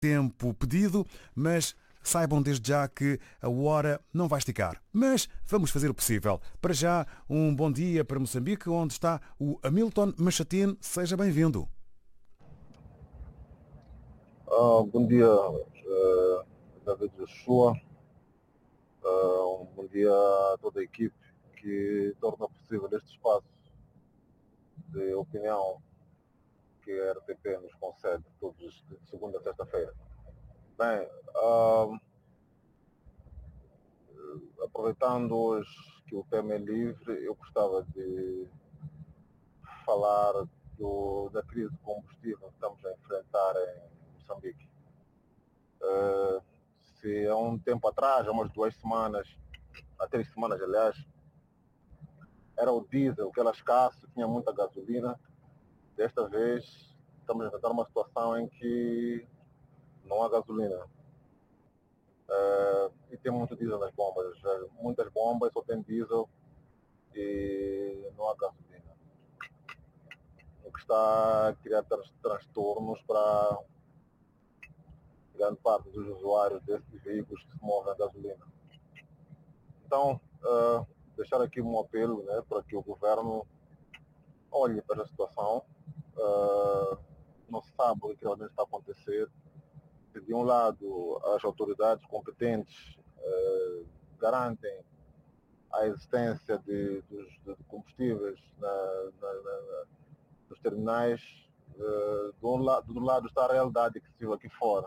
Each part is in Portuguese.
tempo pedido, mas saibam desde já que a hora não vai esticar. Mas vamos fazer o possível. Para já, um bom dia para Moçambique, onde está o Hamilton Machatin. Seja bem-vindo. Bom dia, David Joshua. Bom dia a toda a equipe que torna possível este espaço de opinião que a RTP nos concede todos de segunda a sexta-feira. Bem, aproveitando hoje que o tema é livre, eu gostava de falar da crise de combustível que estamos a enfrentar em Moçambique. Se há um tempo atrás, há umas 2 semanas, há 3 semanas aliás, era o diesel que era escasso, tinha muita gasolina. Desta vez estamos a enfrentar uma situação em que não há gasolina. E tem muito diesel nas bombas. Muitas bombas só tem diesel e não há gasolina. O que está a criar transtornos para grande parte dos usuários desses veículos que se movem a gasolina. Então, deixar aqui um apelo, né, para que o governo olhe para a situação. Não se sabe o que realmente está a acontecer. De um lado, as autoridades competentes garantem a existência de combustíveis nos terminais. Do lado está a realidade que se vive aqui fora.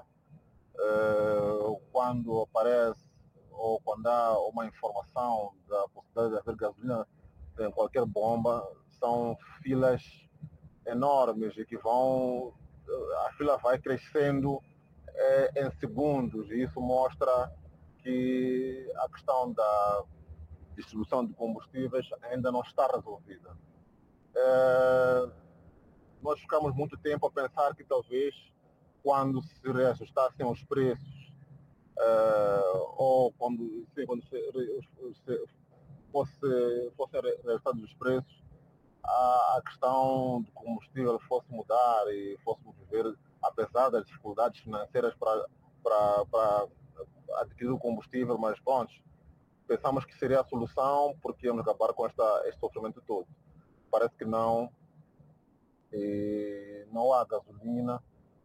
Quando aparece ou quando há uma informação da possibilidade de haver gasolina em qualquer bomba, são filas enormes e que a fila vai crescendo em segundos, e isso mostra que a questão da distribuição de combustíveis ainda não está resolvida. Nós ficamos muito tempo a pensar que talvez quando se reajustassem os preços ou quando fossem reajustados os preços, a questão do combustível fosse mudar e fôssemos viver, apesar das dificuldades financeiras para adquirir o combustível, mas pronto, pensamos que seria a solução porque íamos acabar com este sofrimento todo. Parece que não, e não há gasolina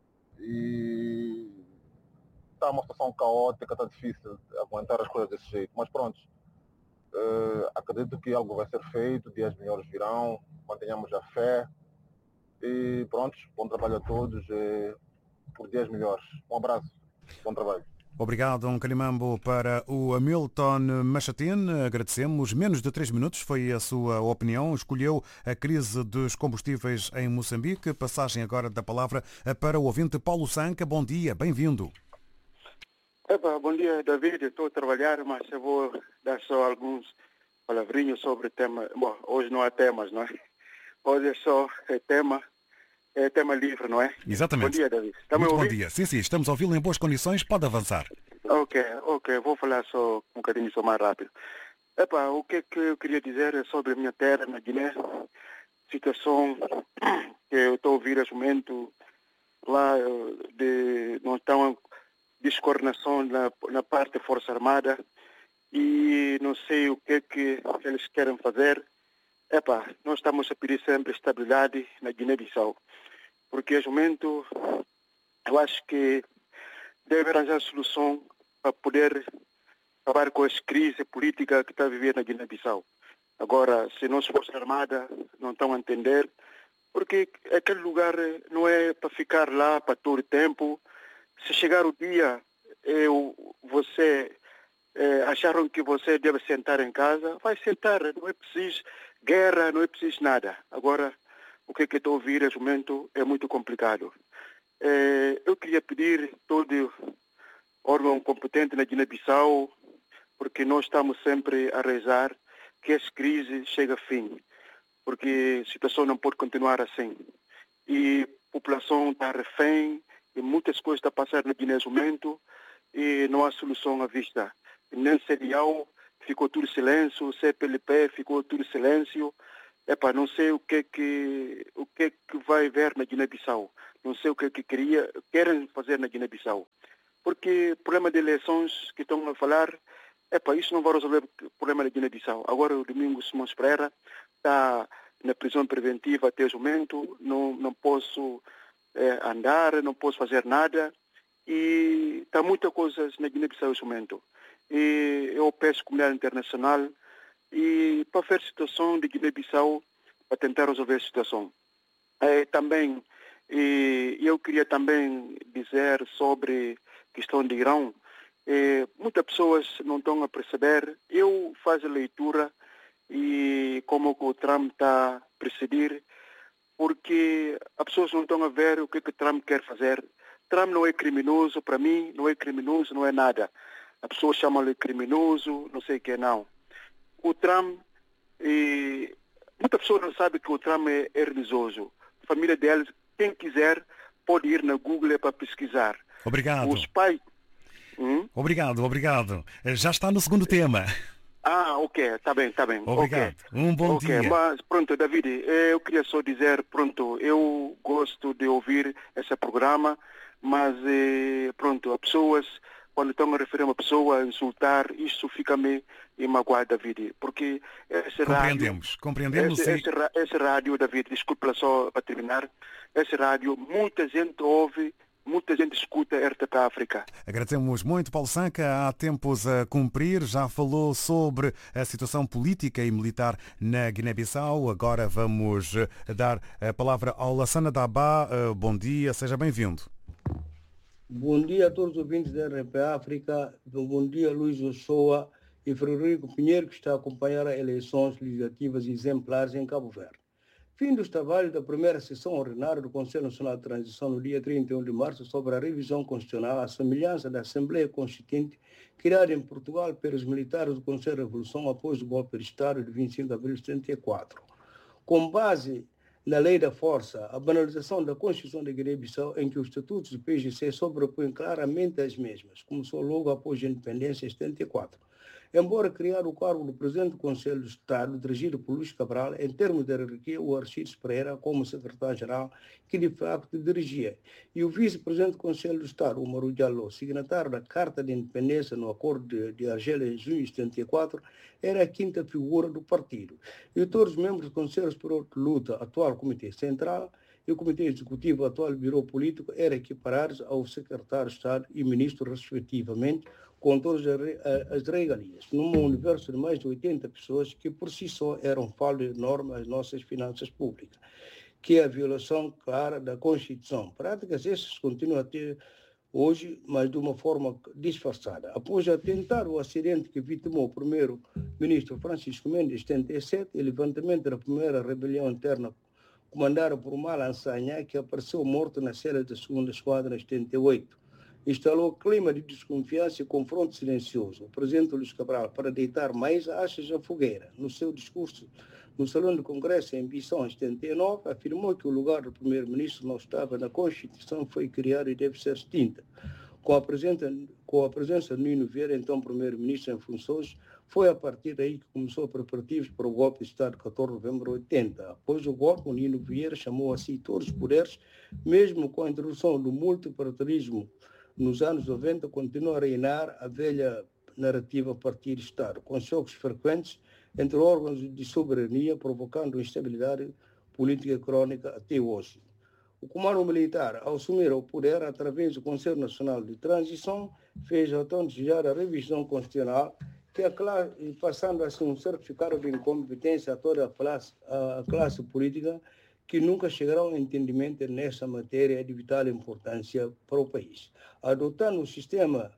e está uma situação caótica, está difícil aguentar as coisas desse jeito, mas pronto. Acredito que algo vai ser feito, dias melhores virão, mantenhamos a fé e pronto, bom trabalho a todos por dias melhores. Um abraço, bom trabalho. Obrigado, um calimambo para o Hamilton Machatin. Agradecemos. Menos de 3 minutos foi a sua opinião. Escolheu a crise dos combustíveis em Moçambique. Passagem agora da palavra para o ouvinte Paulo Sanca. Bom dia, bem-vindo. Bom dia, David. Estou a trabalhar, mas eu vou dar só alguns palavrinhos sobre o tema. Bom, hoje não há temas, não é? Hoje é só tema livre, não é? Exatamente. Bom dia, David. Muito bom dia. Sim, estamos a ouvi-lo em boas condições. Pode avançar. Ok. Vou falar só um bocadinho só mais rápido. O que é que eu queria dizer é sobre a minha terra, na Guiné. Situação que eu estou a ouvir neste momento lá não estão descoordenação na parte da Força Armada e não sei o que é que eles querem fazer. Nós estamos a pedir sempre estabilidade na Guiné-Bissau, porque neste momento eu acho que deve arranjar solução para poder acabar com as crises políticas que está a viver na Guiné-Bissau. Agora, se nossa Força Armada não estão a entender, porque aquele lugar não é para ficar lá para todo o tempo. Se chegar o dia, acharam que você deve sentar em casa, vai sentar, não é preciso guerra, não é preciso nada. Agora, o que estou a ouvir neste momento é muito complicado. Eu queria pedir todo órgão competente na Guiné-Bissau, porque nós estamos sempre a rezar que essa crise chegue a fim, porque a situação não pode continuar assim. E a população está refém, e muitas coisas estão a passar na Guiné neste momento, e não há solução à vista. Nem CDAO ficou tudo silêncio, CPLP ficou tudo silêncio. Não sei o que é que vai haver na Guiné-Bissau. não sei o que querem fazer na Guiné-Bissau. Porque o problema de eleições que estão a falar, isso não vai resolver o problema da Guiné-Bissau. Agora o Domingos Simões Pereira está na prisão preventiva até o momento, não posso andar, não posso fazer nada, e está muitas coisas na Guiné-Bissau nesse momento. E eu peço à comunidade internacional e para ver a situação de Guiné-Bissau, para tentar resolver a situação. Também, eu queria também dizer sobre a questão de Irão. Muitas pessoas não estão a perceber. Eu faço a leitura e como o Trump está a presidir, porque as pessoas não estão a ver o que Trump quer fazer. Trump não é criminoso, para mim, não é criminoso, não é nada. As pessoas chamam-lhe criminoso, não sei o que, não. O Trump, muitas pessoas não sabem que o Trump é religioso. A família deles, quem quiser, pode ir na Google para pesquisar. Obrigado. Os pais... Obrigado. Já está no segundo tema. Ok, está bem. Obrigado. Okay. Um bom dia. Mas pronto, David, eu queria só dizer, eu gosto de ouvir esse programa, mas pronto, as pessoas, quando estão a referir a uma pessoa, a insultar, isso fica-me magoado, David, porque Compreendemos. Esse rádio, David, desculpa só para terminar, esse rádio, muita gente ouve, muita gente escuta RTP África. Agradecemos muito, Paulo Sanca. Há tempos a cumprir. Já falou sobre a situação política e militar na Guiné-Bissau. Agora vamos dar a palavra ao Lassana Dabá. Bom dia, seja bem-vindo. Bom dia a todos os ouvintes da RTP África. Bom dia, Luís Ochoa e Frederico Pinheiro, que está a acompanhar as eleições legislativas exemplares em Cabo Verde. Fim dos trabalhos da primeira sessão ordinária do Conselho Nacional de Transição no dia 31 de março sobre a revisão constitucional à semelhança da Assembleia Constituinte criada em Portugal pelos militares do Conselho de Revolução após o golpe de Estado de 25 de abril de 74. Com base na Lei da Força, a banalização da Constituição da Guiné-Bissau, em que os estatutos do PGC sobrepõem claramente as mesmas, começou logo após a independência em 74. Embora criar o cargo do Presidente do Conselho do Estado, dirigido por Luís Cabral, em termos de hierarquia, o Aristides Pereira como secretário-geral, que de facto dirigia, e o Vice-Presidente do Conselho do Estado, o Maru Diallo, signatário da Carta de Independência no Acordo de Argel em junho de 74, era a quinta figura do partido. E todos os membros do Conselho Superior de Luta, atual Comitê Central, e o Comitê Executivo, atual Biro Político, eram equiparados ao Secretário de Estado e Ministro, respectivamente, com todas as regalias, num universo de mais de 80 pessoas que por si só eram falta enorme às nossas finanças públicas, que é a violação clara da Constituição. Práticas essas continuam a ter hoje, mas de uma forma disfarçada. Após atentar o acidente que vitimou o primeiro-ministro Francisco Mendes em 77, e levantamento da primeira rebelião interna comandada por Malan Sanha, que apareceu morto na cela da 2ª Esquadra em 78. Instalou clima de desconfiança e confronto silencioso. O presidente Luís Cabral, para deitar mais achas à fogueira, no seu discurso no Salão do Congresso em Bissau, em 79, afirmou que o lugar do primeiro-ministro não estava na Constituição, foi criado e deve ser extinta. Com a presença de Nino Vieira, então primeiro-ministro em funções, foi a partir daí que começou preparativos para o golpe de Estado de 14 de novembro de 80. Após o golpe, o Nino Vieira chamou a si todos os poderes, mesmo com a introdução do multipartidarismo nos anos 90, continua a reinar a velha narrativa partido-Estado, com choques frequentes entre órgãos de soberania, provocando instabilidade política crônica até hoje. O comando militar, ao assumir o poder através do Conselho Nacional de Transição, fez a tão desejada revisão constitucional, que passando assim um certificado de incompetência a toda a classe política, que nunca chegará a um entendimento nessa matéria de vital importância para o país. Adotando o sistema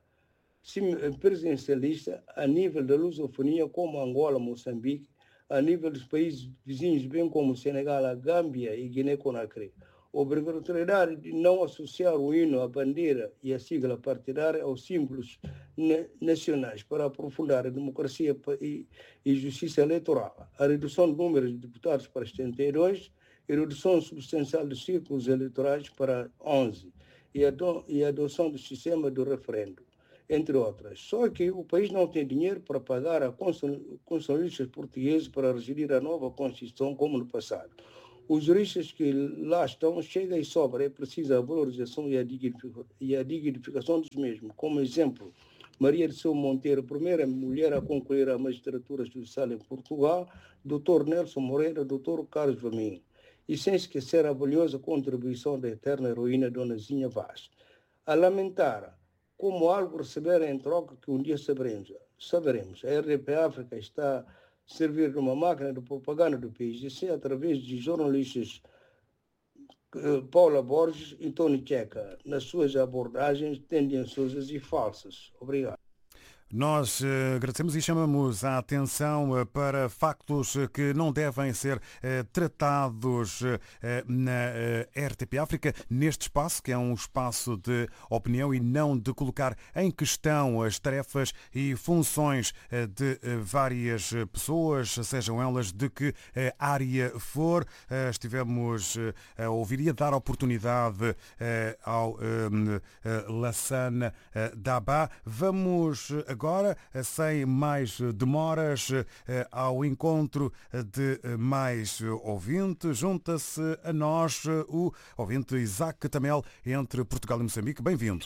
presidencialista a nível da lusofonia, como Angola, Moçambique, a nível dos países vizinhos, bem como Senegal, a Gâmbia e Guiné-Conakry. Obrigatoriedade de não associar o hino, a bandeira e a sigla partidária aos símbolos nacionais para aprofundar a democracia e justiça eleitoral. A redução do número de deputados para 72, e redução substancial dos círculos eleitorais para 11, e a adoção do sistema do referendo, entre outras. Só que o país não tem dinheiro para pagar a constitucionalistas portugueses para regerir a nova Constituição como no passado. Os juristas que lá estão chegam e sobra, é preciso a valorização e a dignificação dos mesmos. Como exemplo, Maria de São Monteiro, primeira mulher a concluir a magistratura judicial em Portugal, Dr. Nelson Moreira, Dr. Carlos Vaminho. E sem esquecer a valiosa contribuição da eterna heroína Dona Zinha Vaz. A lamentar como algo receber em troca que um dia saberemos. A RDP África está a servir de uma máquina de propaganda do PIGC através de jornalistas Paula Borges e Tony Checa, nas suas abordagens tendenciosas e falsas. Obrigado. Nós agradecemos e chamamos a atenção para factos que não devem ser tratados na RTP África, neste espaço, que é um espaço de opinião e não de colocar em questão as tarefas e funções de várias pessoas, sejam elas de que área for. Estivemos a ouvir e a dar oportunidade ao Lassana Daba. Vamos agora, sem mais demoras, ao encontro de mais ouvintes. Junta-se a nós o ouvinte Isaac Tamel, entre Portugal e Moçambique. Bem-vindo.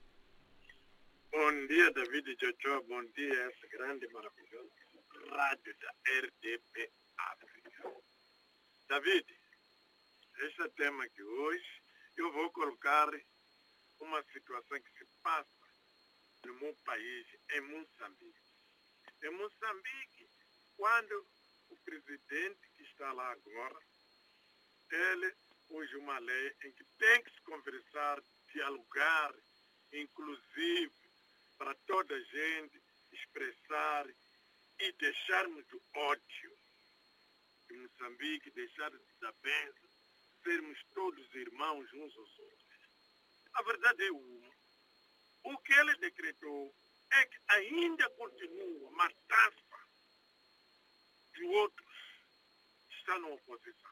Bom dia, David e Jojo. Bom dia, essa grande e maravilhosa rádio da RDP África. David, este tema que hoje eu vou colocar uma situação que se passa no meu país, em Moçambique. Em Moçambique, quando o presidente que está lá agora, ele usa uma lei em que tem que se conversar, dialogar, inclusive, para toda a gente expressar e deixarmos o ódio. Em Moçambique, deixar da bênção, sermos todos irmãos uns aos outros. A verdade é uma. O que ele decretou é que ainda continua uma taça de outros que estão na oposição.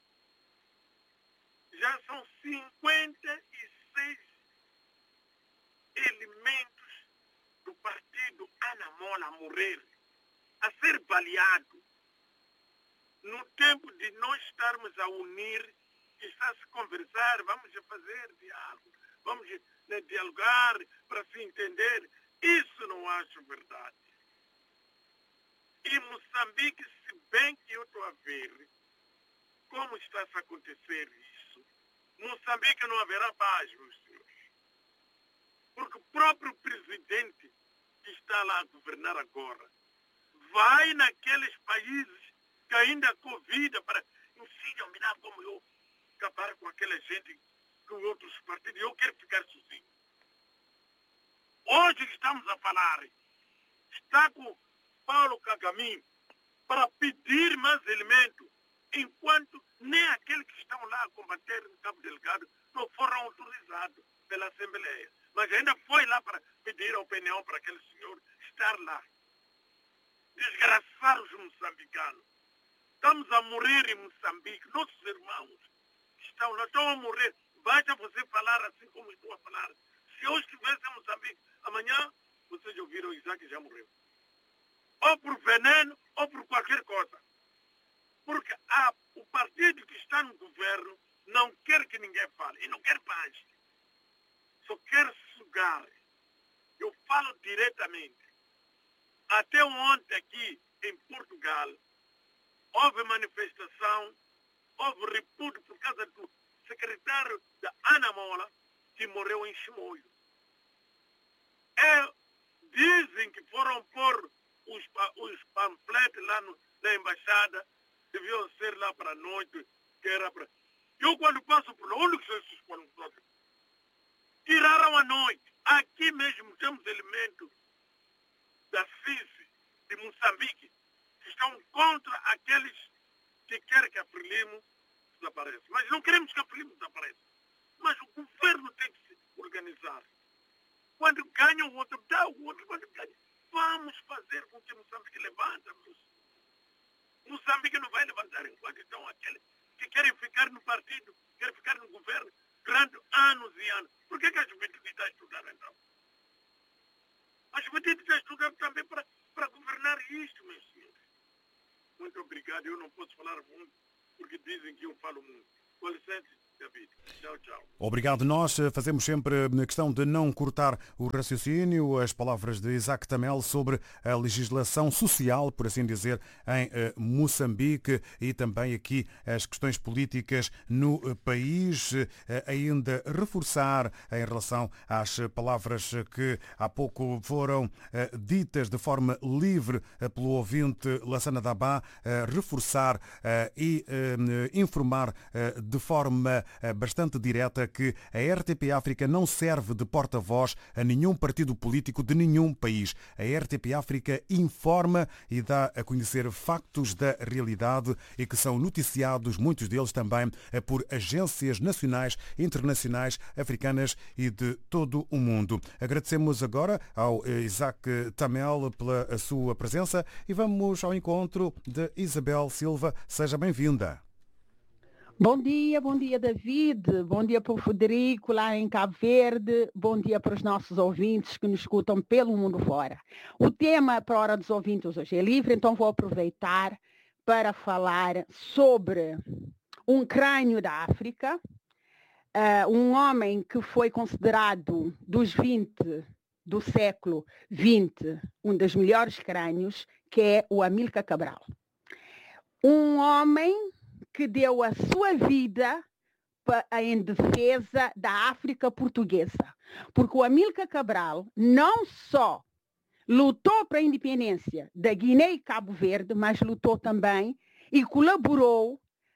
Já são 56 elementos do partido Anamola a morrer, a ser baleado. No tempo de nós estarmos a unir, está a se conversar, vamos fazer diálogo, vamos dialogar para se entender. Isso não acho verdade. E Moçambique, se bem que eu estou a ver como está a acontecer isso, Moçambique não haverá paz, meus senhores. Porque o próprio presidente que está lá a governar agora vai naqueles países que ainda convida para, enfim, dominar como eu, acabar com aquela gente, com outros partidos. Eu quero ficar sozinho. Hoje estamos a falar, está com Paulo Kagame para pedir mais elementos, enquanto nem aqueles que estão lá a combater no Cabo Delgado não foram autorizados pela Assembleia. Mas ainda foi lá para pedir a opinião para aquele senhor estar lá. Desgraçar os moçambicanos. Estamos a morrer em Moçambique, nossos irmãos estão lá, estão a morrer. Basta você falar assim como estou a falar. Se eu estivesse em Moçambique, amanhã vocês ouviram o Isaac já morreu. Ou por veneno, ou por qualquer coisa. Porque o partido que está no governo não quer que ninguém fale. E não quer paz. Só quer sugar. Eu falo diretamente. Até ontem aqui em Portugal, houve manifestação, houve repúdio por causa do secretário da Anamola que morreu em Chimoio. Dizem que foram pôr os panfletos lá na embaixada, deviam ser lá para a noite, que era para... Eu quando passo por lá, onde que são esses panfletos? Tiraram à noite. Aqui mesmo temos elementos da CIS, de Moçambique, que estão contra aqueles que querem que a Frelimo desapareça. Mas não queremos que a Frelimo desapareça. Mas o governo tem que se organizar. Quando ganha o outro, dá o outro. Quando ganha, vamos fazer com que Moçambique levanta. Moçambique não vai levantar enquanto estão aqueles que querem ficar no partido, querem ficar no governo durante anos e anos. Por que a juventude está a estudar então? A juventude está a estudar também para governar isto, meus senhores. Muito obrigado. Eu não posso falar muito. porque dizem que eu falo muito. Com licença, David. Tchau, tchau. Obrigado. Nós fazemos sempre a questão de não cortar o raciocínio, as palavras de Isaac Tamel sobre a legislação social, por assim dizer, em Moçambique e também aqui as questões políticas no país. Ainda reforçar em relação às palavras que há pouco foram ditas de forma livre pelo ouvinte Lassana Dabá, reforçar e informar de forma bastante direta que a RTP África não serve de porta-voz a nenhum partido político de nenhum país. A RTP África informa e dá a conhecer factos da realidade e que são noticiados, muitos deles também, por agências nacionais, internacionais, africanas e de todo o mundo. Agradecemos agora ao Isaac Tamel pela sua presença e vamos ao encontro de Isabel Silva. Seja bem-vinda. Bom dia David, bom dia para o Frederico lá em Cabo Verde, bom dia para os nossos ouvintes que nos escutam pelo mundo fora. O tema para a Hora dos Ouvintes hoje é livre, então vou aproveitar para falar sobre um crânio da África, um homem que foi considerado dos 20 do século XX, um dos melhores crânios, que é o Amílcar Cabral. Um homem que deu a sua vida em defesa da África portuguesa. Porque o Amílcar Cabral não só lutou para a independência da Guiné e Cabo Verde, mas lutou também e colaborou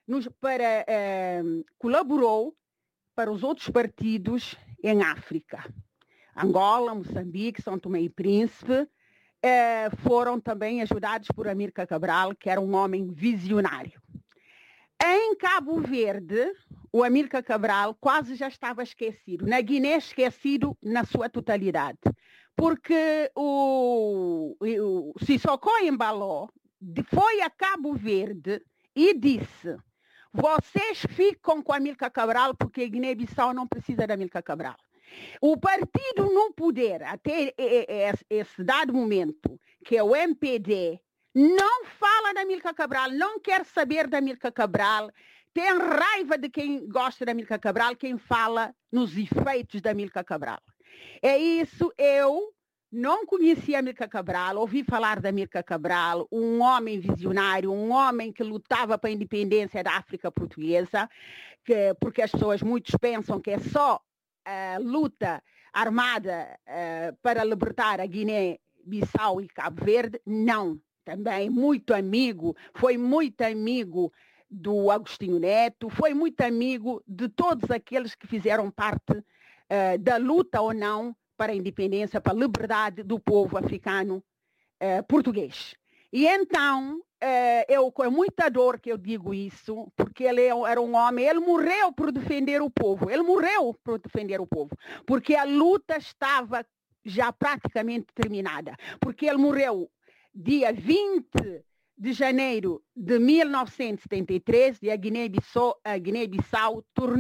para os outros partidos em África. Angola, Moçambique, São Tomé e Príncipe foram também ajudados por Amílcar Cabral, que era um homem visionário. Em Cabo Verde, o Amílcar Cabral quase já estava esquecido. Na Guiné, esquecido na sua totalidade. Porque o Sissoko Embaló foi a Cabo Verde e disse: vocês ficam com Amílcar Cabral porque a Guiné-Bissau não precisa de Amílcar Cabral. O partido no poder, até esse dado momento, que é o MPD, não fala da Amílcar Cabral, não quer saber da Amílcar Cabral, tem raiva de quem gosta da Amílcar Cabral, quem fala nos efeitos da Amílcar Cabral. É isso, eu não conhecia Amílcar Cabral, ouvi falar da Amílcar Cabral, um homem visionário, um homem que lutava para a independência da África portuguesa, porque as pessoas, muitos pensam que é só luta armada para libertar a Guiné-Bissau e Cabo Verde. Não. Também foi muito amigo do Agostinho Neto, foi muito amigo de todos aqueles que fizeram parte da luta ou não para a independência, para a liberdade do povo africano português. E então, com muita dor que eu digo isso, porque ele era um homem, ele morreu por defender o povo, porque a luta estava já praticamente terminada, porque ele morreu dia 20 de janeiro de 1973, e a Guiné-Bissau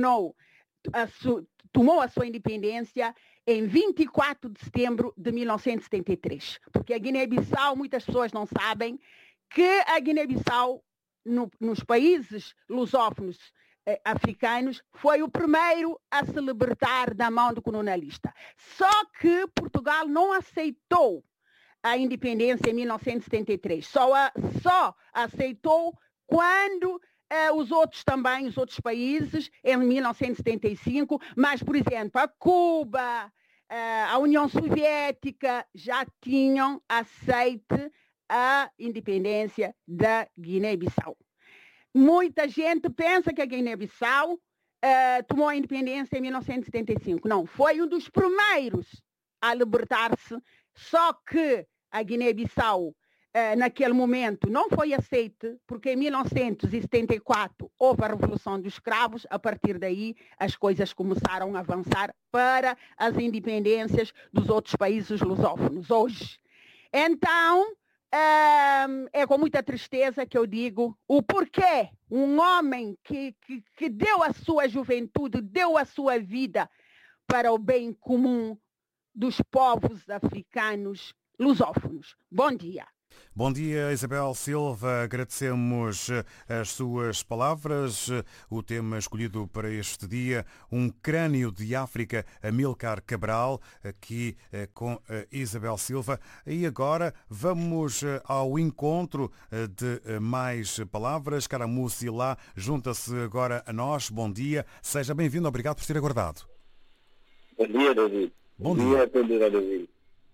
tomou a sua independência em 24 de setembro de 1973. Porque a Guiné-Bissau, muitas pessoas não sabem, que a Guiné-Bissau, nos países lusófonos africanos, foi o primeiro a se libertar da mão do colonialista. Só que Portugal não aceitou a independência em 1973. Só aceitou quando os outros países, em 1975, mas, por exemplo, a Cuba, a União Soviética já tinham aceito a independência da Guiné-Bissau. Muita gente pensa que a Guiné-Bissau tomou a independência em 1975. Não, foi um dos primeiros a libertar-se, só que a Guiné-Bissau, naquele momento, não foi aceita, porque em 1974 houve a Revolução dos Escravos. A partir daí, as coisas começaram a avançar para as independências dos outros países lusófonos hoje. Então, é com muita tristeza que eu digo o porquê um homem que deu a sua juventude, deu a sua vida para o bem comum dos povos africanos lusófonos. Bom dia. Bom dia, Isabel Silva. Agradecemos as suas palavras. O tema escolhido para este dia, um crânio de África, Amílcar Cabral, aqui com Isabel Silva. E agora vamos ao encontro de mais palavras. Caramussi lá junta-se agora a nós. Bom dia. Seja bem-vindo. Obrigado por ter aguardado. Bom dia, David. Bom dia a todos, David.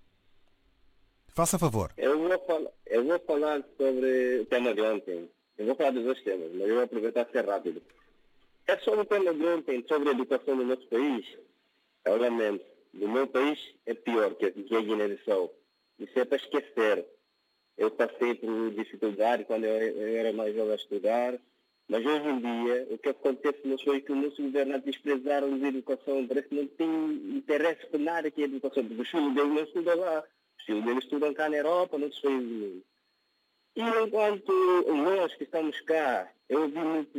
Faça favor. Eu vou falar sobre o tema de ontem. Eu vou falar dos dois temas, mas eu vou aproveitar para ser rápido. É sobre o tema de ontem, sobre a educação do nosso país. Eu lamento. Do meu país é pior que a Guiné-Bissau. Isso é para esquecer. Eu passei por dificuldade quando eu era mais jovem a estudar, mas hoje em dia o que acontece não foi que o nosso governante desprezaram a educação. Parece que não tem interesse por nada que a educação, porque os filhos deles não estudam lá. Os filhos deles estudam cá na Europa, não se fez. E enquanto nós que estamos cá, eu ouvi muito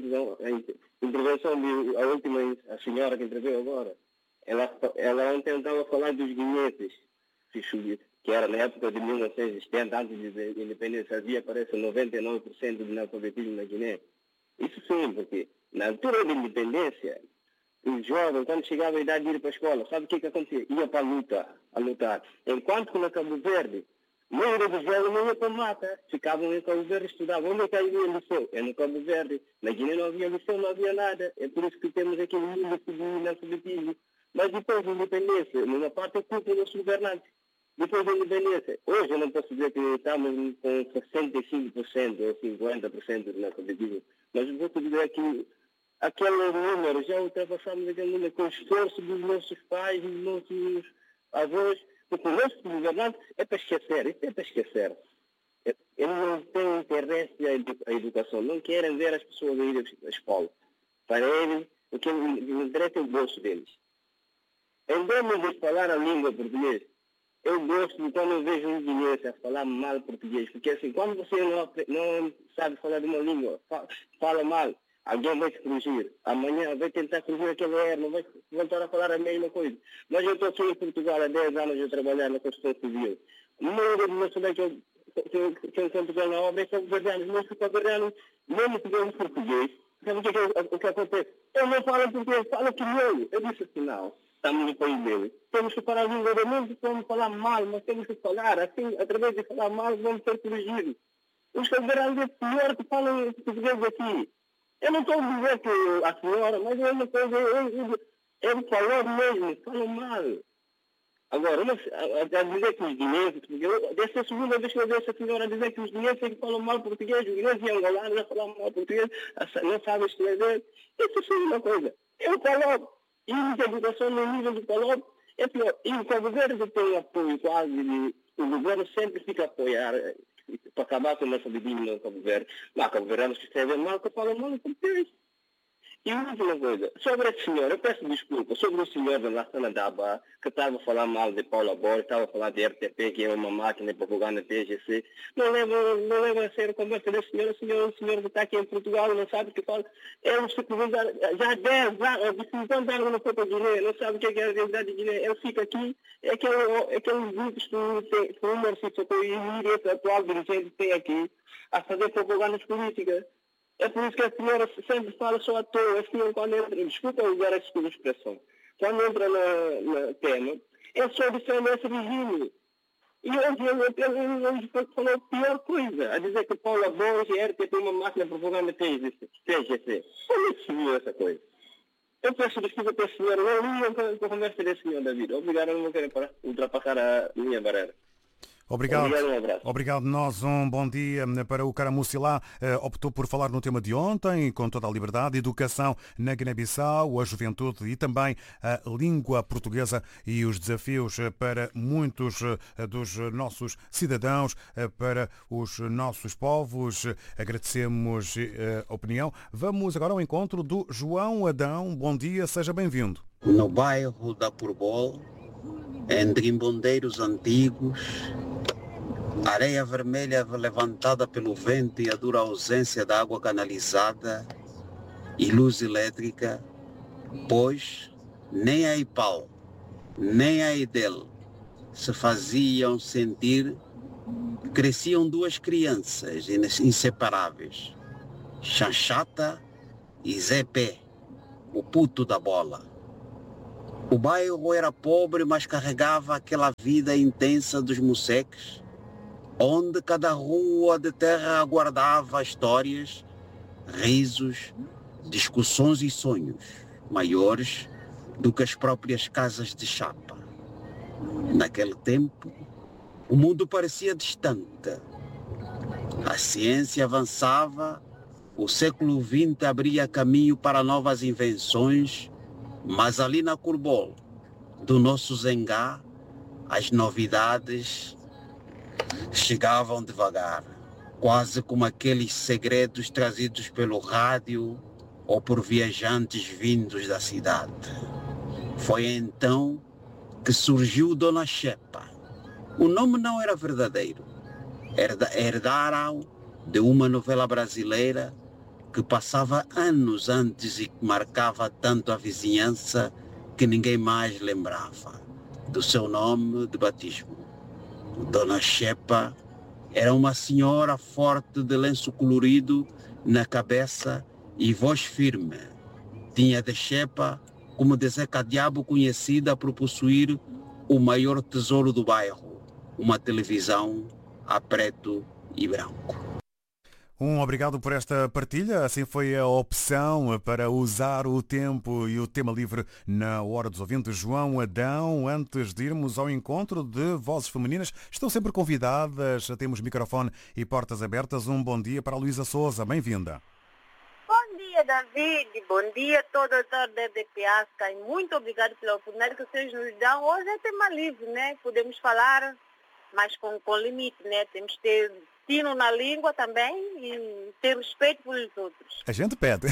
a intervenção a última, a senhora que interveio agora, ela ontem estava a falar dos guineenses, que era na época de 1970, antes da independência, havia, parece, 99% de analfabetismo na Guiné. Isso sim, porque na altura da independência, os jovens, quando chegavam a idade de ir para a escola, sabe o que acontecia? Ia para a lutar. Enquanto que na Cabo Verde, a maioria dos jovens não ia para a mata, ficavam em Cabo Verde, estudavam. Onde é que havia liceu? É no Cabo Verde. Na Guiné não havia liceu, não havia nada. É por isso que temos aquele índice de analfabetismo. Mas depois da independência, numa parte é culpa dos governantes. Depois da independência, hoje eu não posso dizer que estamos com 65% ou 50% de analfabetismo, mas vou te dizer que aquele número, já ultrapassamos aquele número com o esforço dos nossos pais e dos nossos avós, porque o nosso governante é para esquecer, isso é para esquecer. Eles não têm interesse à educação, não querem ver as pessoas ir à escola. Para eles, o que interessa é o bolso deles. Em vez de falar a língua portuguesa, eu gosto de quando eu vejo um guineense a falar mal português, porque assim, quando você não sabe falar de uma língua, fala mal, alguém vai te corrigir. Amanhã vai tentar corrigir aquele erro, vai voltar a falar a mesma coisa. Mas eu estou aqui em Portugal há 10 anos a trabalhar na construção civil. A maioria dos meus que eu encontro na obra é cabo-verdianos, mas os cabo-verdianos, mesmo que vêm português, sabe o que acontece? Eu não falo português, falo crioulo. Eu disse assim, não. Estamos no país dele. Temos que falar a língua do mundo, podemos falar mal, mas temos que falar. Assim, através de falar mal, vamos ser corrigidos. Os cabo-verdianos é pior que falam português aqui. Eu não estou a dizer que a senhora, mas é uma coisa, ele falou mesmo, falam mal. Agora, a dizer que os guineenses, porque dessa segunda vez que eu vejo essa senhora dizer que os guineenses é que falam mal português, os guineenses e angolanos já falam mal português, não sabem escrever. Isso é uma coisa. Eu coloco. E a educação no nível do Palop é pior. E o Cabo Verde tem apoio quase, o governo sempre fica a apoiar para acabar com o analfabetismo no Cabo Verde. Mas Cabo Verde que escrevem mal, que falam mal em português. E uma última coisa, sobre a senhora, eu peço desculpa, sobre o senhor da Lassana Daba, que estava a falar mal de Paula Borges, estava a falar de RTP, que é uma máquina de propaganda TGC, não leva a sério a conversa desse senhor, o senhor que está aqui em Portugal, não sabe o que fala, ele se convidar, já há 10 anos, 50 anos não foi para a Guiné, não sabe o que é a realidade de Guiné, ele fica aqui, é aqueles grupos que o Marcito e esse atual dirigente tem aqui, a fazer propagandas políticas. É por isso que a senhora sempre fala só à toa. A senhora, quando entra, desculpa usar essa expressão, quando entra no tema, é só defender esse regime. E hoje falou a pior coisa, a dizer que Paula Borges e RTP tem uma máquina de propaganda TGC. Como é que se viu essa coisa? Eu peço desculpa para a senhora, não li a conversa desse senhor David. Obrigado, eu não quero ultrapassar a minha barreira. Obrigado. Obrigado. Nós um bom dia para o Caramussi lá. Optou por falar no tema de ontem, com toda a liberdade, educação na Guiné-Bissau, a juventude e também a língua portuguesa e os desafios para muitos dos nossos cidadãos, para os nossos povos. Agradecemos a opinião. Vamos agora ao encontro do João Adão. Bom dia, seja bem-vindo. No bairro da Purbol, em drimbondeiros antigos, areia vermelha levantada pelo vento e a dura ausência da água canalizada e luz elétrica, pois nem a IPAL, nem a IDEL se faziam sentir cresciam duas crianças inseparáveis, Chanchata e Zé Pé, o puto da bola. O bairro era pobre, mas carregava aquela vida intensa dos moceques, onde cada rua de terra aguardava histórias, risos, discussões e sonhos maiores do que as próprias casas de chapa. Naquele tempo, o mundo parecia distante. A ciência avançava, o século XX abria caminho para novas invenções, mas ali na Curbol, do nosso Zengá, as novidades chegavam devagar, quase como aqueles segredos trazidos pelo rádio ou por viajantes vindos da cidade. Foi então que surgiu Dona Xepa. O nome não era verdadeiro. Herdaram de uma novela brasileira que passava anos antes e que marcava tanto a vizinhança que ninguém mais lembrava do seu nome de batismo. Dona Xepa era uma senhora forte de lenço colorido na cabeça e voz firme. Tinha de Xepa como de Zeca Diabo, conhecida por possuir o maior tesouro do bairro, uma televisão a preto e branco. Obrigado por esta partilha. Assim foi a opção para usar o tempo e o tema livre na Hora dos Ouvintes. João Adão, antes de irmos ao encontro de vozes femininas, estão sempre convidadas, temos microfone e portas abertas. Um bom dia para a Luísa Souza, bem-vinda. Bom dia, David. Bom dia a todo o autor da RDP África. E muito obrigado pela oportunidade que vocês nos dão. Hoje é tema livre, né? Podemos falar, mas com limite, né? Temos que ter tino na língua também e ter respeito pelos outros. A gente pede.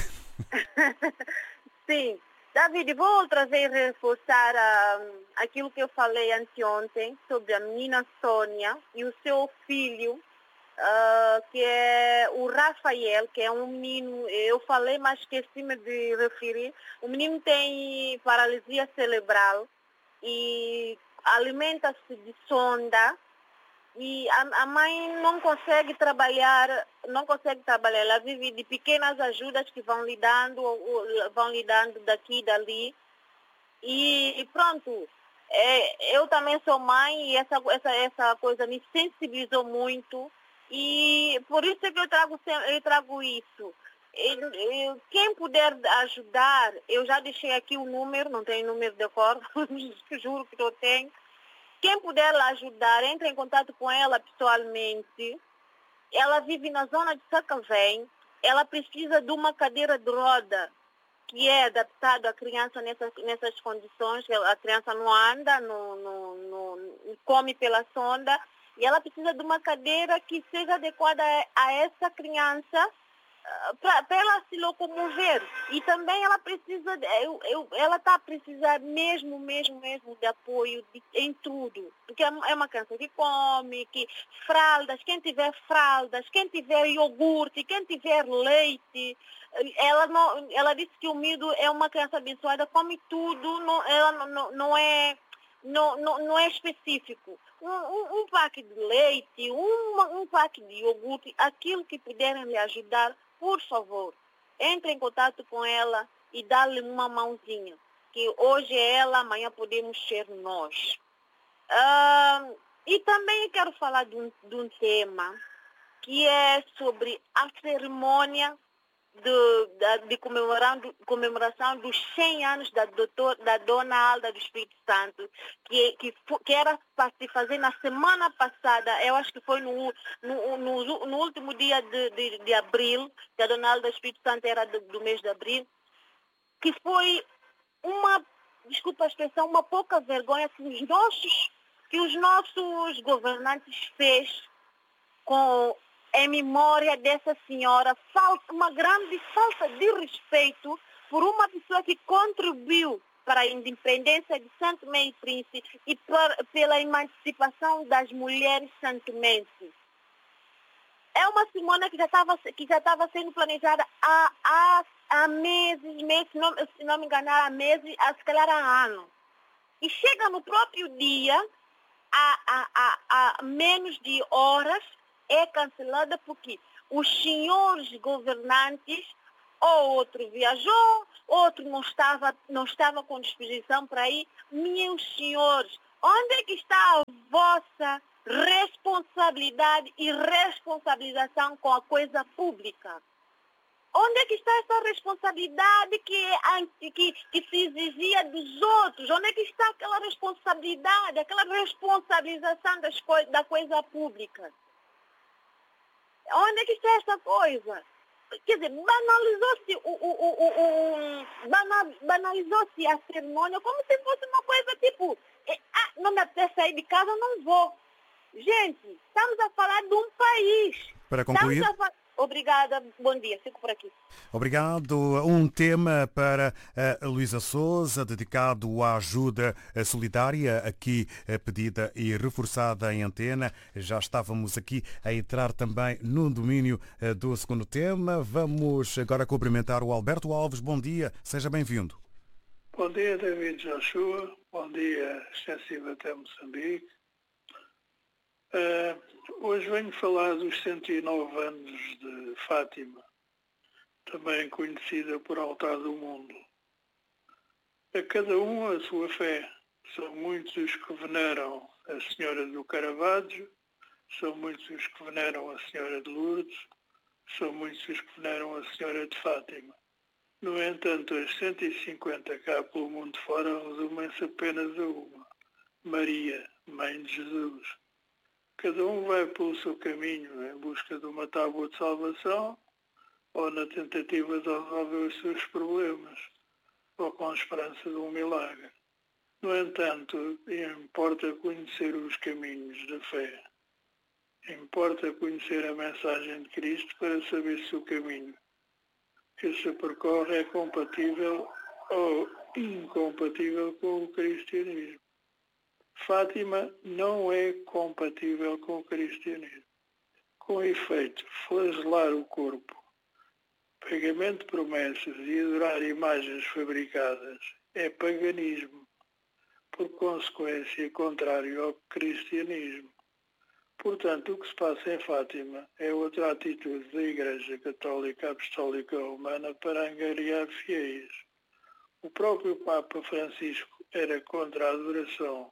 Sim. David, vou trazer e reforçar aquilo que eu falei anteontem sobre a menina Sônia e o seu filho, que é o Rafael, que é um menino, eu falei, mas esqueci-me de referir. O menino tem paralisia cerebral e alimenta-se de sonda. E a mãe não consegue trabalhar, ela vive de pequenas ajudas que vão lhe dando daqui e dali. E pronto, eu também sou mãe e essa coisa me sensibilizou muito. E por isso é que eu trago isso. Quem puder ajudar, eu já deixei aqui o número, não tenho número de cor, juro que eu tenho. Quem puder lá ajudar, entre em contato com ela pessoalmente. Ela vive na zona de Sacavém. Ela precisa de uma cadeira de roda que é adaptada à criança nessas condições. A criança não anda, não come pela sonda. E ela precisa de uma cadeira que seja adequada a essa criança para ela se locomover. E também ela precisa, ela está a precisar mesmo de apoio em tudo. Porque é uma criança que come, que fraldas, quem tiver iogurte, quem tiver leite. Ela disse que o Mido é uma criança abençoada, come tudo, não é específico. Um pack de leite, um pack de iogurte, aquilo que puderem lhe ajudar, por favor, entre em contato com ela e dá-lhe uma mãozinha. Que hoje é ela, amanhã podemos ser nós. E também quero falar de um tema que é sobre a cerimônia de comemoração dos 100 anos da Dona Alda do Espírito Santo, que era para se fazer na semana passada, eu acho que foi no último dia de abril, que a Dona Alda do Espírito Santo era do mês de abril, que foi desculpa a expressão, uma pouca vergonha que os nossos governantes fez em memória dessa senhora, uma grande falta de respeito por uma pessoa que contribuiu para a independência de Santo Tomé e Príncipe e pela emancipação das mulheres santomenses. É uma cerimônia que já estava sendo planejada há meses, se não me enganar, há meses, se calhar há anos. E chega no próprio dia, há menos de horas é cancelada porque os senhores governantes, ou outro viajou, outro não estava com disposição para ir. Meus senhores, onde é que está a vossa responsabilidade e responsabilização com a coisa pública? Onde é que está essa responsabilidade que se exigia dos outros? Onde é que está aquela responsabilidade, aquela responsabilização da coisa pública? Onde é que está essa coisa? Quer dizer, banalizou-se a cerimônia como se fosse uma coisa tipo, não me apetece sair de casa, não vou. Gente, estamos a falar de um país. Para concluir... Obrigada, bom dia, fico por aqui. Obrigado. Um tema para a Luísa Souza, dedicado à ajuda solidária, aqui pedida e reforçada em antena. Já estávamos aqui a entrar também no domínio do segundo tema. Vamos agora cumprimentar o Alberto Alves. Bom dia, seja bem-vindo. Bom dia, David Joshua. Bom dia, extensivo até Moçambique. Hoje venho falar dos 109 anos de Fátima, também conhecida por Altar do Mundo. A cada um a sua fé. São muitos os que veneram a Senhora do Caravaggio, são muitos os que veneram a Senhora de Lourdes, são muitos os que veneram a Senhora de Fátima. No entanto, as 150 cá pelo mundo fora resumem-se apenas a uma: Maria, Mãe de Jesus. Cada um vai pelo seu caminho em busca de uma tábua de salvação ou na tentativa de resolver os seus problemas ou com a esperança de um milagre. No entanto, importa conhecer os caminhos da fé. Importa conhecer a mensagem de Cristo para saber se o caminho que se percorre é compatível ou incompatível com o cristianismo. Fátima não é compatível com o cristianismo. Com efeito, flagelar o corpo, pagamento de promessas e adorar imagens fabricadas é paganismo, por consequência contrário ao cristianismo. Portanto, o que se passa em Fátima é outra atitude da Igreja Católica Apostólica Romana para angariar fiéis. O próprio Papa Francisco era contra a adoração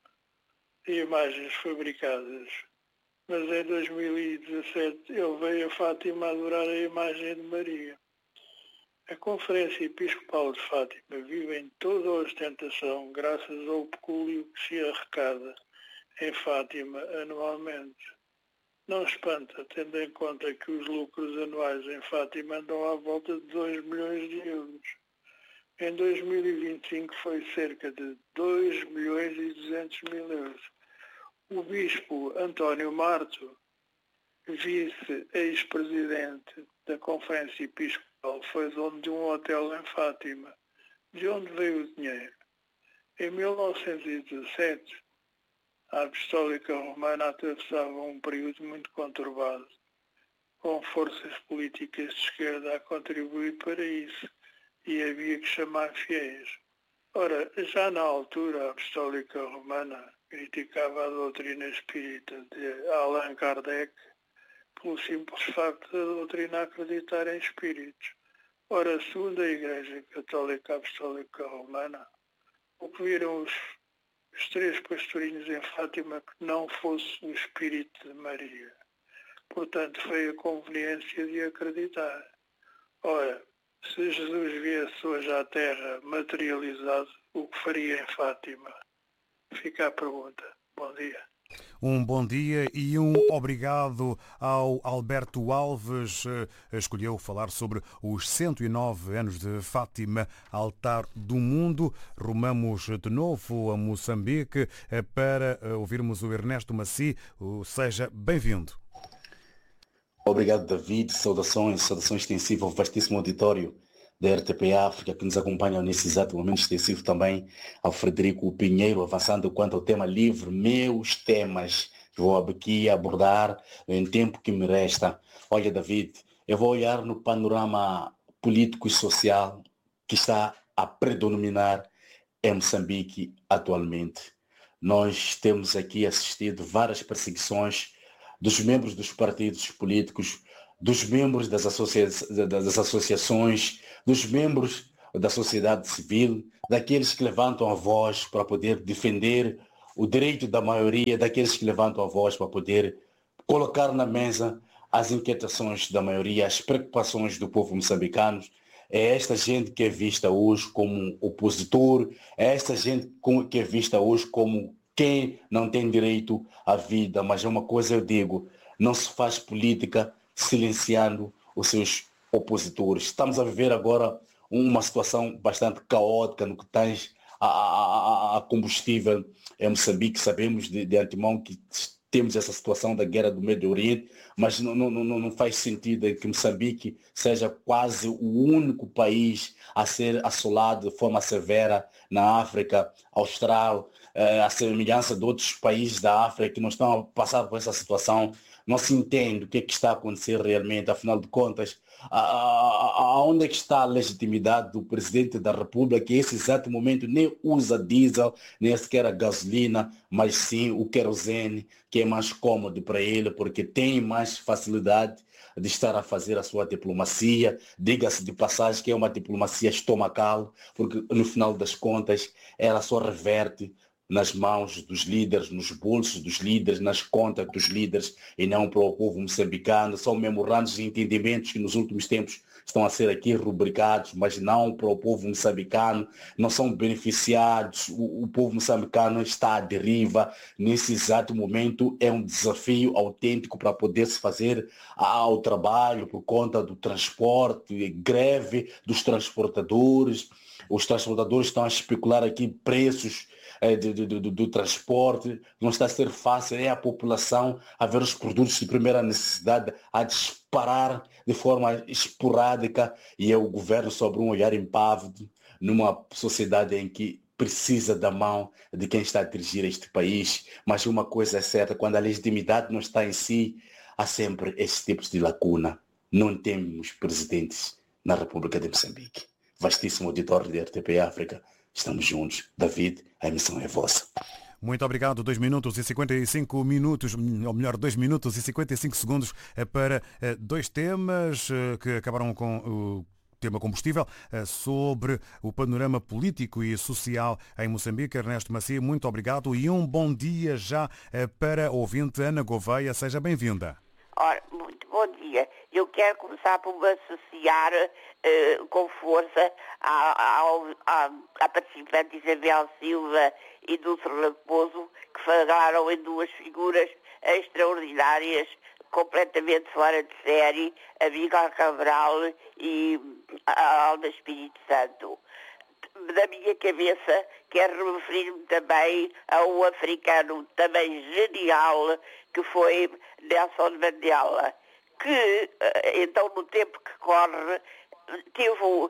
de imagens fabricadas, mas em 2017 ele veio a Fátima adorar a imagem de Maria. A Conferência Episcopal de Fátima vive em toda a ostentação graças ao pecúlio que se arrecada em Fátima anualmente. Não espanta, tendo em conta que os lucros anuais em Fátima andam à volta de 2 milhões de euros. Em 2025 foi cerca de 2 milhões e 200 mil euros. O bispo António Marto, vice-ex-presidente da Conferência Episcopal, foi dono de um hotel em Fátima. De onde veio o dinheiro? Em 1917, a Apostólica Romana atravessava um período muito conturbado, com forças políticas de esquerda a contribuir para isso, e havia que chamar fiéis. Ora, já na altura, a Apostólica Romana criticava a doutrina espírita de Allan Kardec pelo simples facto da doutrina acreditar em espíritos. Ora, segundo a Igreja Católica Apostólica Romana, o que viram os 3 pastorinhos em Fátima que não fosse o Espírito de Maria. Portanto, foi a conveniência de acreditar. Ora, se Jesus viesse hoje à Terra materializado, o que faria em Fátima? Fica a pergunta. Bom dia. Um bom dia e um obrigado ao Alberto Alves. Escolheu falar sobre os 109 anos de Fátima, Altar do Mundo. Rumamos de novo a Moçambique para ouvirmos o Ernesto Maci. Seja bem-vindo. Obrigado, David. Saudação extensiva ao vastíssimo auditório da RTP África que nos acompanha nesse exato momento, extensivo também ao Frederico Pinheiro, avançando quanto ao tema livre, meus temas que vou aqui abordar em tempo que me resta. Olha, David, eu vou olhar no panorama político e social que está a predominar em Moçambique atualmente. nós temos aqui assistido várias perseguições dos membros dos partidos políticos, dos membros das associações, dos membros da sociedade civil, daqueles que levantam a voz para poder defender o direito da maioria, daqueles que levantam a voz para poder colocar na mesa as inquietações da maioria, as preocupações do povo moçambicano. É esta gente que é vista hoje como opositor, é esta gente que é vista hoje como quem não tem direito à vida. Mas uma coisa eu digo, não se faz política silenciando os seus opositores. Estamos a viver agora uma situação bastante caótica no que tens a combustível em Moçambique. Sabemos de antemão que temos essa situação da guerra do Médio Oriente, mas não faz sentido que Moçambique seja quase o único país a ser assolado de forma severa na África Austral, a semelhança de outros países da África que não estão a passar por essa situação. Não se entende o que é que está a acontecer realmente, afinal de contas, aonde é que está a legitimidade do Presidente da República, que nesse exato momento nem usa diesel, nem sequer a gasolina, mas sim o querosene, que é mais cômodo para ele, porque tem mais facilidade de estar a fazer a sua diplomacia. Diga-se de passagem que é uma diplomacia estomacal, porque no final das contas ela só reverte nas mãos dos líderes, nos bolsos dos líderes, nas contas dos líderes e não para o povo moçambicano. São memorandos de entendimentos que nos últimos tempos estão a ser aqui rubricados, mas não para o povo moçambicano, não são beneficiados. O povo moçambicano está à deriva. Nesse exato momento é um desafio autêntico para poder-se fazer ao trabalho por conta do transporte, greve dos transportadores. Os transportadores estão a especular aqui preços do transporte, não está a ser fácil, é a população a ver os produtos de primeira necessidade a disparar de forma esporádica e é o governo sobre um olhar impávido numa sociedade em que precisa da mão de quem está a dirigir este país. Mas uma coisa é certa, quando a legitimidade não está em si, há sempre esses tipos de lacuna. Não temos presidentes na República de Moçambique. Vastíssimo auditório de RTP África, estamos juntos. David, a emissão é vossa. Muito obrigado. 2 minutos e 55 minutos, ou melhor, 2 minutos e 55 segundos para 2 temas que acabaram com o tema combustível, sobre o panorama político e social em Moçambique. Ernesto Macia, muito obrigado e um bom dia já para a ouvinte Ana Gouveia. Seja bem-vinda. Ora, muito bom dia. Eu quero começar por me associar com força à participante Isabel Silva e Dulce Raposo, que falaram em 2 figuras extraordinárias, completamente fora de série, a Miguel Cabral e a Alda Espírito Santo. Da minha cabeça, quero referir-me também a um africano também genial, que foi Nelson Mandela, que, então, no tempo que corre, teve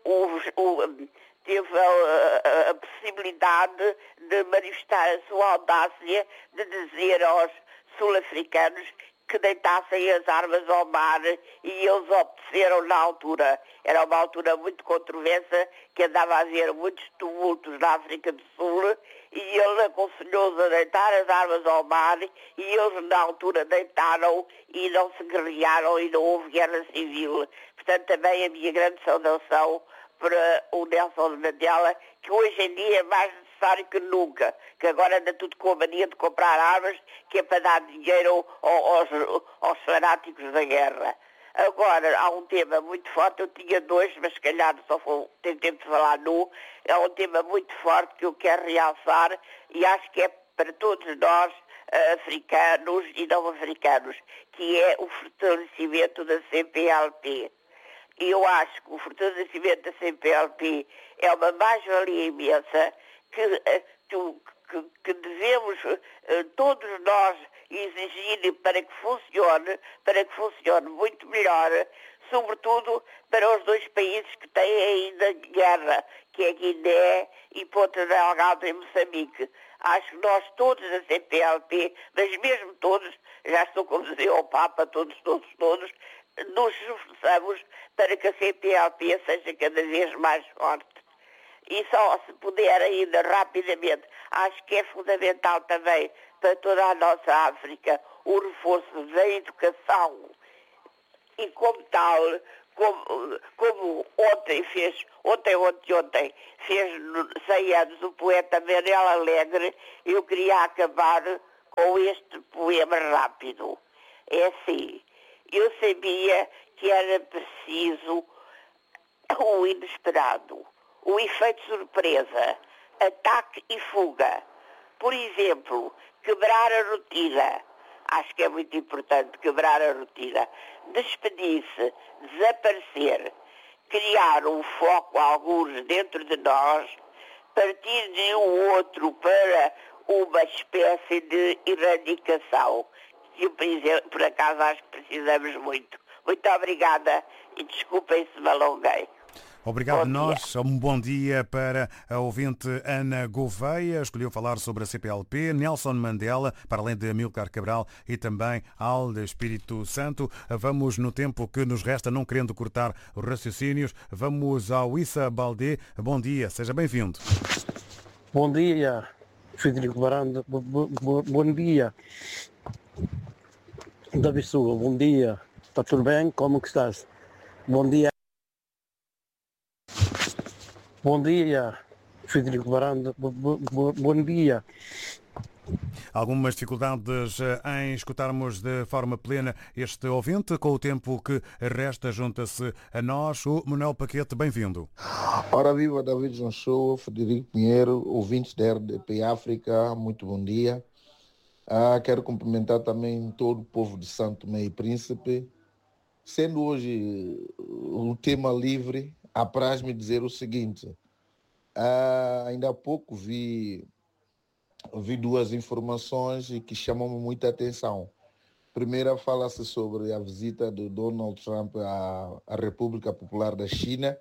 a possibilidade de manifestar a sua audácia de dizer aos sul-africanos que deitassem as armas ao mar e eles obedeceram na altura. Era uma altura muito controversa, que andava a haver muitos tumultos na África do Sul e ele aconselhou-os a deitar as armas ao mar e eles na altura deitaram e não se guerrearam e não houve guerra civil. Portanto, também a minha grande saudação para o Nelson Mandela, que hoje em dia é mais necessário que nunca, que agora anda tudo com a mania de comprar armas, que é para dar dinheiro aos fanáticos da guerra. Agora, há um tema muito forte, eu tinha 2, mas se calhar só tenho tempo de falar num. É um tema muito forte que eu quero realçar e acho que é para todos nós, africanos e não africanos, que é o fortalecimento da CPLP. E eu acho que o fortalecimento da CPLP é uma mais-valia imensa que devemos todos nós exigir para que funcione muito melhor, sobretudo para os 2 países que têm ainda guerra, que é Guiné e Ponta Delgado em Moçambique. Acho que nós todos da CPLP, mas mesmo todos, já estou como dizia o Papa, todos, nos esforçamos para que a CPLP seja cada vez mais forte. E só se puder ainda rapidamente, acho que é fundamental também para toda a nossa África o reforço da educação. E como tal, como ontem fez 100 anos o poeta Manel Alegre, eu queria acabar com este poema rápido. É assim, eu sabia que era preciso o inesperado, o efeito surpresa, ataque e fuga. Por exemplo, quebrar a rotina. Acho que é muito importante quebrar a rotina. Despedir-se, desaparecer, criar um foco a alguns dentro de nós, partir de um outro para uma espécie de erradicação. Que, por acaso, acho que precisamos muito. Muito obrigada e desculpem se me alonguei. Obrigado nós. Um bom dia para a ouvinte Ana Gouveia. Escolheu falar sobre a CPLP, Nelson Mandela, para além de Amílcar Cabral e também Alda Espírito Santo. Vamos no tempo que nos resta, não querendo cortar os raciocínios. Vamos ao Issa Baldé. Bom dia, seja bem-vindo. Bom dia, Frederico Baranda. Bom dia, David Souza. Bom dia. Está tudo bem? Como que estás? Bom dia. Bom dia, Frederico Baranda. Bom dia. Algumas dificuldades em escutarmos de forma plena este ouvinte. Com o tempo que resta, junta-se a nós o Manuel Paquete. Bem-vindo. Ora viva, David João Show, Frederico Pinheiro, ouvintes da RDP África, muito bom dia. Quero cumprimentar também todo o povo de Santo Tomé e Príncipe. Sendo hoje o tema livre, apraz-me dizer o seguinte. Ainda há pouco vi duas informações que chamam muita atenção. Primeira, fala-se sobre a visita de Donald Trump à República Popular da China.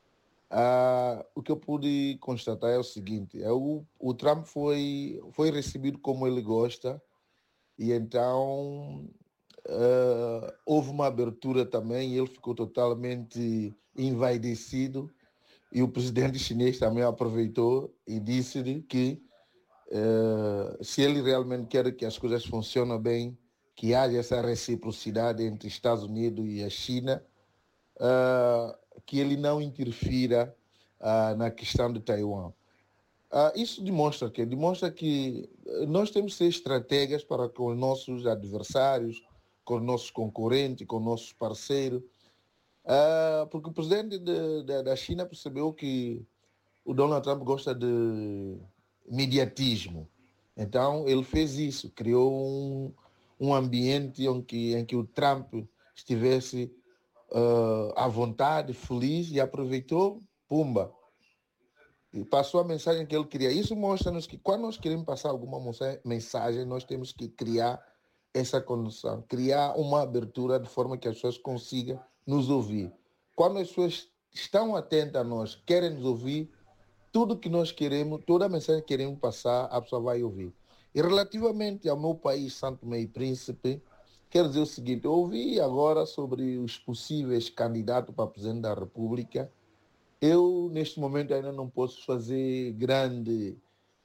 O que eu pude constatar é o seguinte, o Trump foi recebido como ele gosta, e então houve uma abertura também, e ele ficou totalmente envaidecido, e o presidente chinês também aproveitou e disse-lhe que se ele realmente quer que as coisas funcionem bem, que haja essa reciprocidade entre Estados Unidos e a China, que ele não interfira na questão de Taiwan. Isso demonstra que nós temos que ser estrategas para com os nossos adversários, com os nossos concorrentes, com os nossos parceiros, porque o presidente da China percebeu que o Donald Trump gosta de mediatismo. Então ele fez isso, criou um ambiente em que o Trump estivesse à vontade, feliz, e aproveitou, pumba, e passou a mensagem que ele queria. Isso mostra-nos que quando nós queremos passar alguma mensagem, nós temos que criar essa condição, criar uma abertura de forma que as pessoas consigam nos ouvir. Quando as pessoas estão atentas a nós, querem nos ouvir, tudo que nós queremos, toda a mensagem que queremos passar, a pessoa vai ouvir. E relativamente ao meu país, Santo Tomé e Príncipe, quero dizer o seguinte, eu ouvi agora sobre os possíveis candidatos para presidente da República. Eu, neste momento, ainda não posso fazer grandes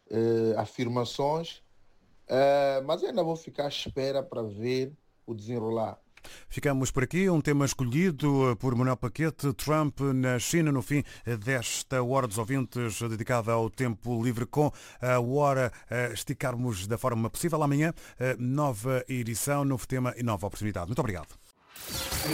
afirmações, mas ainda vou ficar à espera para ver o desenrolar. Ficamos por aqui, um tema escolhido por Manuel Paquete, Trump na China, no fim desta Hora dos Ouvintes, dedicada ao tempo livre, com a hora esticarmos da forma possível. Amanhã, nova edição, novo tema e nova oportunidade. Muito obrigado.